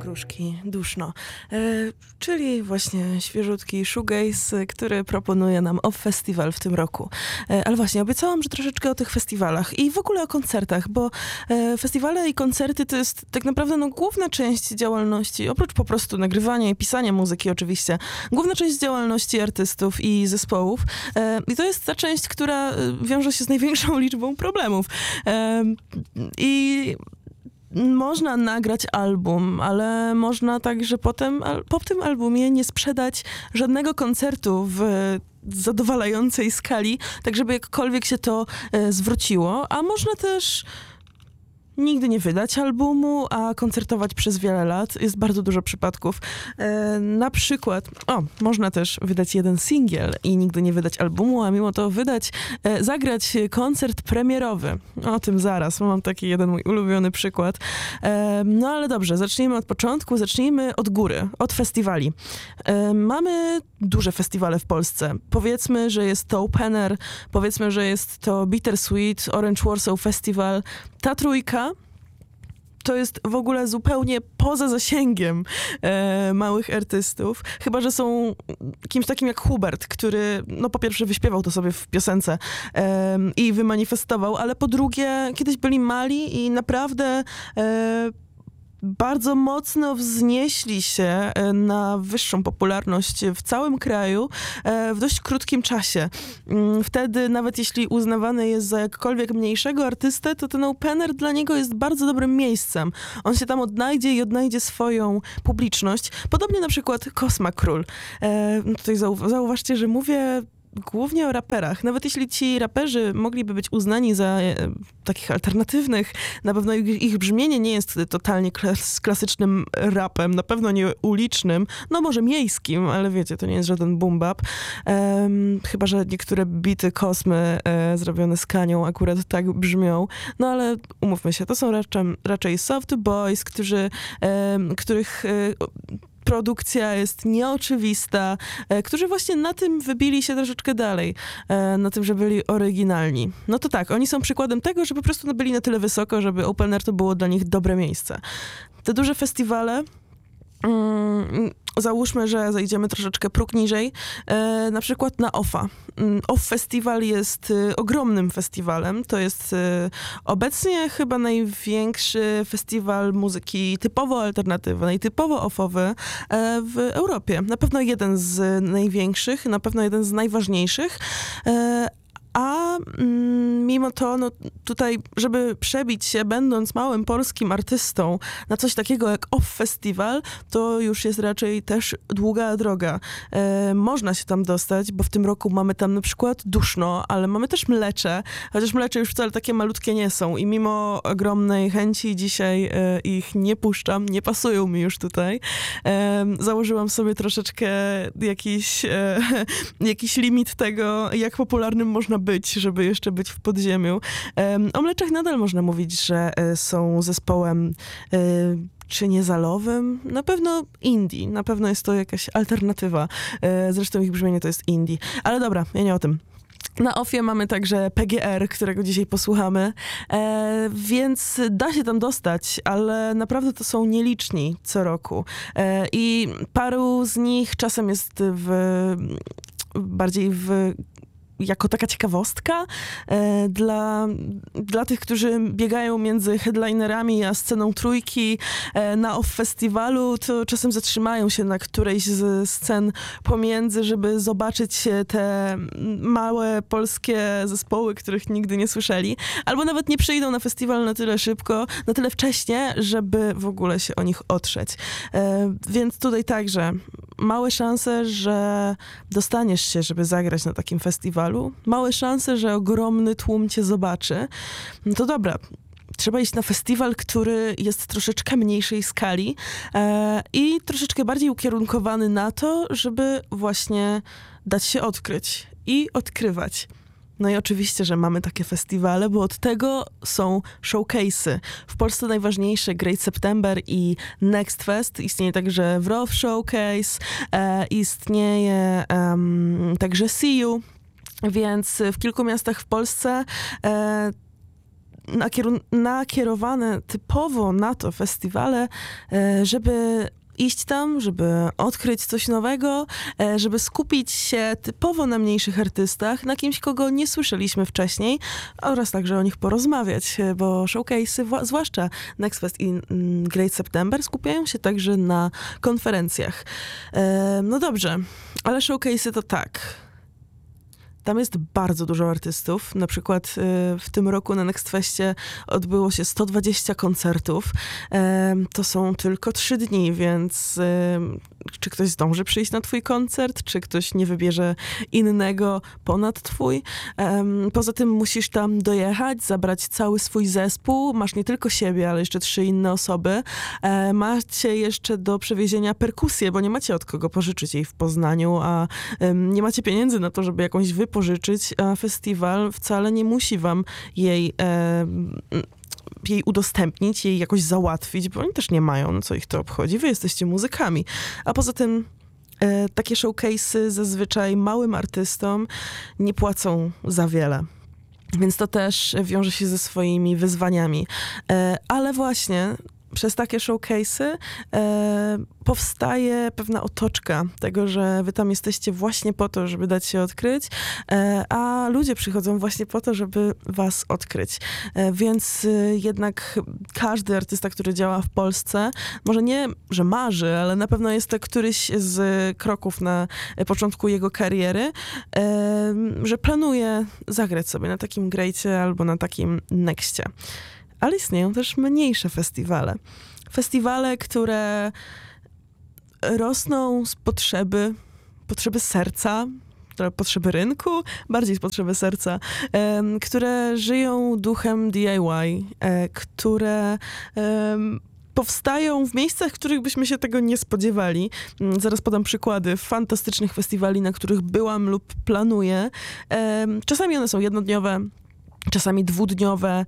Okruszki, duszno. Czyli właśnie świeżutki shoegaze, który proponuje nam Off Festival w tym roku. Ale właśnie, obiecałam, że troszeczkę o tych festiwalach i w ogóle o koncertach, bo festiwale i koncerty to jest tak naprawdę główna część działalności, oprócz po prostu nagrywania i pisania muzyki oczywiście, główna część działalności artystów i zespołów. I to jest ta część, która wiąże się z największą liczbą problemów. I można nagrać album, ale można także potem po tym albumie nie sprzedać żadnego koncertu w zadowalającej skali, tak żeby jakkolwiek się to zwróciło, a można też nigdy nie wydać albumu, a koncertować przez wiele lat. Jest bardzo dużo przypadków. Na przykład, można też wydać jeden singiel i nigdy nie wydać albumu, a mimo to zagrać koncert premierowy. O tym zaraz, mam taki jeden mój ulubiony przykład. No ale dobrze, zacznijmy od początku, zacznijmy od góry, od festiwali. Mamy duże festiwale w Polsce. Powiedzmy, że jest to Opener, powiedzmy, że jest to Bittersweet, Orange Warsaw Festival. Ta trójka to jest w ogóle zupełnie poza zasięgiem małych artystów. Chyba że są kimś takim jak Hubert, który po pierwsze wyśpiewał to sobie w piosence i wymanifestował, ale po drugie kiedyś byli mali i naprawdę bardzo mocno wznieśli się na wyższą popularność w całym kraju w dość krótkim czasie. Wtedy nawet jeśli uznawany jest za jakkolwiek mniejszego artystę, to ten opener dla niego jest bardzo dobrym miejscem. On się tam odnajdzie i odnajdzie swoją publiczność. Podobnie na przykład Kosma Król. Tutaj zauważcie, że mówię głównie o raperach. Nawet jeśli ci raperzy mogliby być uznani za takich alternatywnych, na pewno ich brzmienie nie jest totalnie klasycznym rapem, na pewno nie ulicznym, może miejskim, ale wiecie, to nie jest żaden boom bap. Chyba że niektóre bity Kosmy zrobione z Kanią akurat tak brzmią. No ale umówmy się, to są raczej soft boys, których produkcja jest nieoczywista, którzy właśnie na tym wybili się troszeczkę dalej, na tym, że byli oryginalni. No to tak, oni są przykładem tego, że po prostu byli na tyle wysoko, żeby Open Air to było dla nich dobre miejsce. Te duże festiwale, załóżmy, że zejdziemy troszeczkę próg niżej, na przykład na OFFA. OFF Festiwal jest ogromnym festiwalem. To jest obecnie chyba największy festiwal muzyki typowo alternatywnej, typowo offowy w Europie. Na pewno jeden z największych, na pewno jeden z najważniejszych. A mimo to, tutaj, żeby przebić się, będąc małym polskim artystą na coś takiego jak Off Festival, to już jest raczej też długa droga. Można się tam dostać, bo w tym roku mamy tam na przykład Duszno, ale mamy też Mlecze, chociaż Mlecze już wcale takie malutkie nie są i mimo ogromnej chęci dzisiaj ich nie puszczam, nie pasują mi już tutaj. Założyłam sobie troszeczkę jakiś limit tego, jak popularnym można być, żeby jeszcze być w podziemiu. O Mleczach nadal można mówić, że są zespołem czy niezalowym? Na pewno indie. Na pewno jest to jakaś alternatywa. Zresztą ich brzmienie to jest indie. Ale dobra, ja nie o tym. Na Offie mamy także PGR, którego dzisiaj posłuchamy, więc da się tam dostać, ale naprawdę to są nieliczni co roku. I paru z nich czasem jest bardziej jako taka ciekawostka dla tych, którzy biegają między headlinerami a sceną trójki na Off Festiwalu, to czasem zatrzymają się na którejś z scen pomiędzy, żeby zobaczyć te małe polskie zespoły, których nigdy nie słyszeli, albo nawet nie przyjdą na festiwal na tyle szybko, na tyle wcześnie, żeby w ogóle się o nich otrzeć. Więc tutaj także małe szanse, że dostaniesz się, żeby zagrać na takim festiwalu. Małe szanse, że ogromny tłum cię zobaczy. No to dobra, trzeba iść na festiwal, który jest troszeczkę mniejszej skali i troszeczkę bardziej ukierunkowany na to, żeby właśnie dać się odkryć i odkrywać. No i oczywiście, że mamy takie festiwale, bo od tego są showcase'y. W Polsce najważniejsze Great September i Next Fest. Istnieje także Wrow Showcase, istnieje także See You, więc w kilku miastach w Polsce nakierowane typowo na to festiwale, żeby iść tam, żeby odkryć coś nowego, żeby skupić się typowo na mniejszych artystach, na kimś, kogo nie słyszeliśmy wcześniej, oraz także o nich porozmawiać, bo showcase'y, zwłaszcza Next Fest i Great September, skupiają się także na konferencjach. No dobrze, ale showcase'y to tak. Tam jest bardzo dużo artystów. Na przykład w tym roku na Next Festie odbyło się 120 koncertów. To są tylko 3 dni, więc czy ktoś zdąży przyjść na twój koncert, czy ktoś nie wybierze innego ponad twój. Poza tym musisz tam dojechać, zabrać cały swój zespół. Masz nie tylko siebie, ale jeszcze 3 inne osoby. Macie jeszcze do przewiezienia perkusję, bo nie macie od kogo pożyczyć jej w Poznaniu, a nie macie pieniędzy na to, żeby jakąś wypożyczyć, a festiwal wcale nie musi wam jej udostępnić, jej jakoś załatwić, bo oni też nie mają, no co ich to obchodzi. Wy jesteście muzykami. A poza tym takie showcase'y zazwyczaj małym artystom nie płacą za wiele. Więc to też wiąże się ze swoimi wyzwaniami. Ale właśnie przez takie showcase'y powstaje pewna otoczka tego, że wy tam jesteście właśnie po to, żeby dać się odkryć, a ludzie przychodzą właśnie po to, żeby was odkryć. Więc jednak każdy artysta, który działa w Polsce, może nie, że marzy, ale na pewno jest to któryś z kroków na początku jego kariery, że planuje zagrać sobie na takim Greacie albo na takim Nexcie. Ale istnieją też mniejsze festiwale. Festiwale, które rosną z potrzeby serca, potrzeby rynku, bardziej z potrzeby serca, które żyją duchem DIY, które powstają w miejscach, w których byśmy się tego nie spodziewali. Zaraz podam przykłady fantastycznych festiwali, na których byłam lub planuję. Czasami one są jednodniowe, czasami dwudniowe,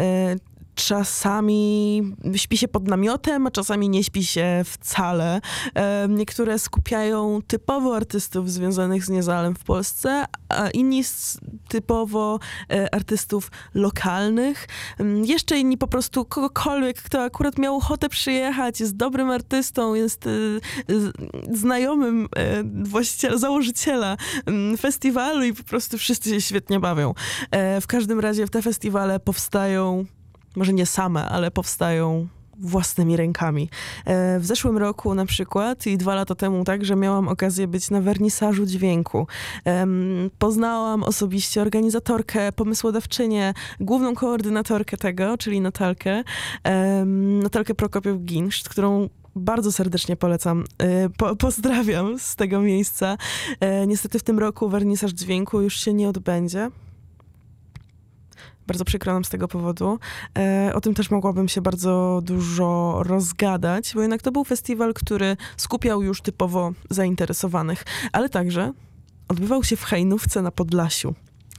czasami śpi się pod namiotem, a czasami nie śpi się wcale. Niektóre skupiają typowo artystów związanych z Niezalem w Polsce, a inni typowo artystów lokalnych. Jeszcze inni po prostu kogokolwiek, kto akurat miał ochotę przyjechać, jest dobrym artystą, jest znajomym właściciela, założyciela festiwalu i po prostu wszyscy się świetnie bawią. W każdym razie te festiwale powstają może nie same, ale powstają własnymi rękami. W zeszłym roku na przykład i 2 lata temu także miałam okazję być na wernisażu dźwięku. Poznałam osobiście organizatorkę, pomysłodawczynię, główną koordynatorkę tego, czyli Natalkę Prokopiew-Ginszt, którą bardzo serdecznie polecam. Pozdrawiam z tego miejsca. Niestety w tym roku wernisaż dźwięku już się nie odbędzie. Bardzo przykro nam z tego powodu. O tym też mogłabym się bardzo dużo rozgadać, bo jednak to był festiwal, który skupiał już typowo zainteresowanych, ale także odbywał się w Hajnówce na Podlasiu.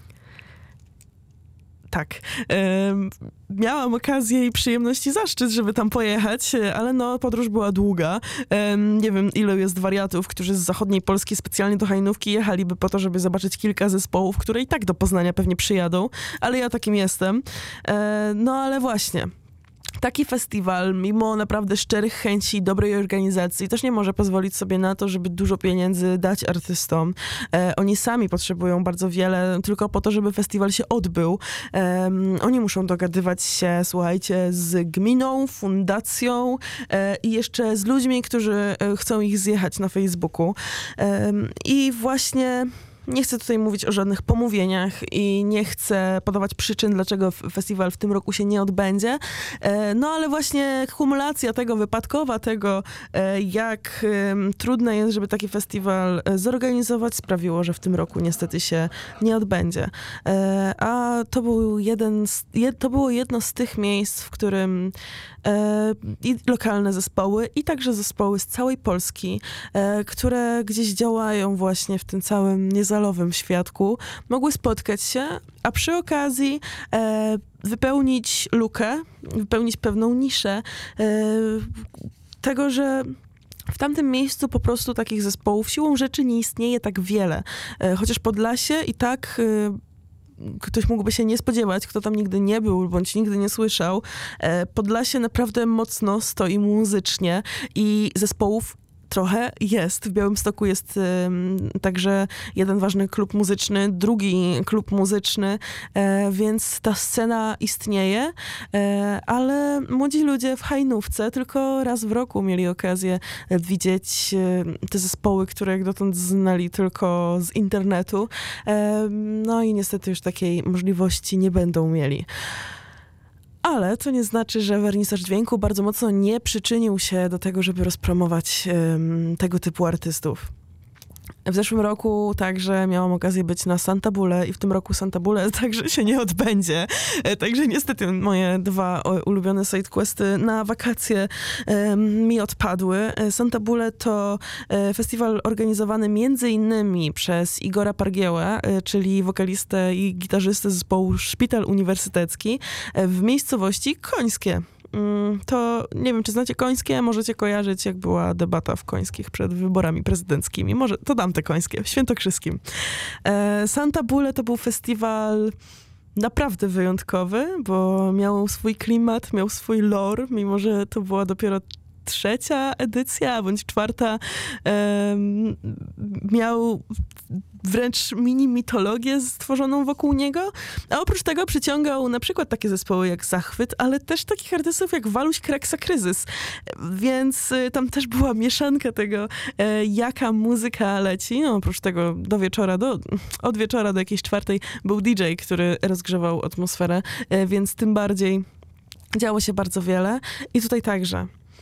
Tak. Miałam okazję i przyjemność i zaszczyt, żeby tam pojechać, ale no podróż była długa. Nie wiem, ilu jest wariatów, którzy z zachodniej Polski specjalnie do Hajnówki jechaliby po to, żeby zobaczyć kilka zespołów, które i tak do Poznania pewnie przyjadą, ale ja takim jestem. No ale właśnie. Taki festiwal, mimo naprawdę szczerych chęci i dobrej organizacji, też nie może pozwolić sobie na to, żeby dużo pieniędzy dać artystom. Oni sami potrzebują bardzo wiele tylko po to, żeby festiwal się odbył. Oni muszą dogadywać się, słuchajcie, z gminą, fundacją i jeszcze z ludźmi, którzy chcą ich zjechać na Facebooku. I właśnie nie chcę tutaj mówić o żadnych pomówieniach i nie chcę podawać przyczyn, dlaczego festiwal w tym roku się nie odbędzie. No ale właśnie kumulacja tego, wypadkowa tego, jak trudne jest, żeby taki festiwal zorganizować, sprawiło, że w tym roku niestety się nie odbędzie. A to było jedno z tych miejsc, w którym i lokalne zespoły, i także zespoły z całej Polski, które gdzieś działają właśnie w tym całym niezalowym świadku, mogły spotkać się, a przy okazji wypełnić lukę, wypełnić pewną niszę tego, że w tamtym miejscu po prostu takich zespołów siłą rzeczy nie istnieje tak wiele. Chociaż Podlasie i tak ktoś mógłby się nie spodziewać, kto tam nigdy nie był, bądź nigdy nie słyszał. Podlasie naprawdę mocno stoi muzycznie i zespołów trochę jest. W Białymstoku jest także jeden ważny klub muzyczny, drugi klub muzyczny, więc ta scena istnieje, ale młodzi ludzie w Hajnówce tylko raz w roku mieli okazję widzieć te zespoły, które jak dotąd znali tylko z internetu. No i niestety już takiej możliwości nie będą mieli. Ale to nie znaczy, że wernisaż dźwięku bardzo mocno nie przyczynił się do tego, żeby rozpromować tego typu artystów. W zeszłym roku także miałam okazję być na Santa Bule i w tym roku Santa Bule także się nie odbędzie. Także niestety moje dwa ulubione sidequesty na wakacje mi odpadły. Santa Bule to festiwal organizowany między innymi przez Igora Pargiełę, czyli wokalistę i gitarzystę zespołu Szpital Uniwersytecki w miejscowości Końskie. To nie wiem, czy znacie Końskie, możecie kojarzyć, jak była debata w Końskich przed wyborami prezydenckimi. Może to dam te Końskie, w Świętokrzyskim. Santa Bule to był festiwal naprawdę wyjątkowy, bo miał swój klimat, miał swój lore, mimo że to była dopiero 3. edycja, bądź 4. Miał wręcz mini mitologię stworzoną wokół niego, a oprócz tego przyciągał na przykład takie zespoły jak Zachwyt, ale też takich artystów jak Waluś, Kreksa, Kryzys. Więc tam też była mieszanka tego, jaka muzyka leci. No, oprócz tego od wieczora do jakiejś 4 był DJ, który rozgrzewał atmosferę, więc tym bardziej działo się bardzo wiele. I tutaj także.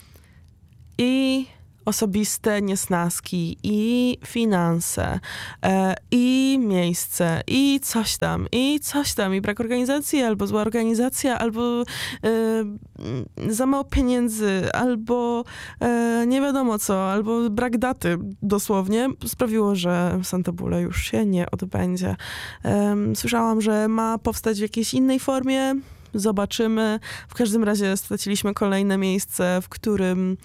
I osobiste niesnaski, i finanse, i miejsce, i coś tam, i brak organizacji, albo zła organizacja, albo za mało pieniędzy, albo nie wiadomo co, albo brak daty dosłownie, sprawiło, że Santa Bule już się nie odbędzie. Słyszałam, że ma powstać w jakiejś innej formie, zobaczymy. W każdym razie straciliśmy kolejne miejsce, w którym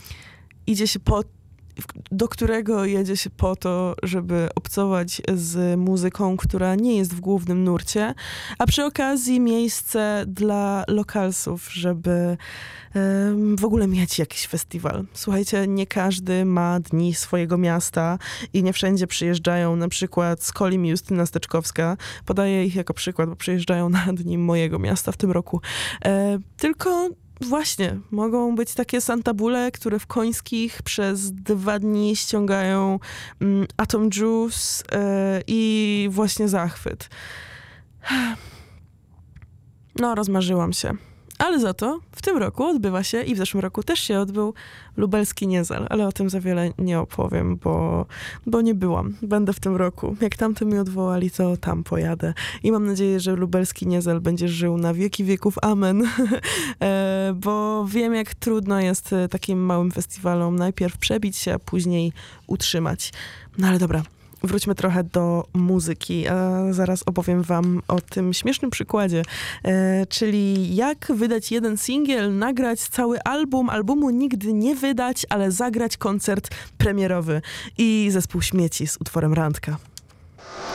do którego jedzie się po to, żeby obcować z muzyką, która nie jest w głównym nurcie, a przy okazji miejsce dla lokalsów, żeby w ogóle mieć jakiś festiwal. Słuchajcie, nie każdy ma dni swojego miasta i nie wszędzie przyjeżdżają na przykład z Kolim i Justyna Steczkowska. Podaję ich jako przykład, bo przyjeżdżają na dni mojego miasta w tym roku. Tylko właśnie, mogą być takie Santa Bule, które w Końskich przez 2 dni ściągają Atom Juice i właśnie Zachwyt. No, rozmarzyłam się. Ale za to w tym roku odbywa się i w zeszłym roku też się odbył Lubelski Niezal, ale o tym za wiele nie opowiem, bo nie byłam. Będę w tym roku. Jak tamty mi odwołali, to tam pojadę. I mam nadzieję, że Lubelski Niezal będzie żył na wieki wieków. Amen. Bo wiem, jak trudno jest takim małym festiwalom najpierw przebić się, a później utrzymać. No ale dobra. Wróćmy trochę do muzyki, a zaraz opowiem wam o tym śmiesznym przykładzie, czyli jak wydać jeden singiel, nagrać cały album, albumu nigdy nie wydać, ale zagrać koncert premierowy i zespół Śmieci z utworem Randka.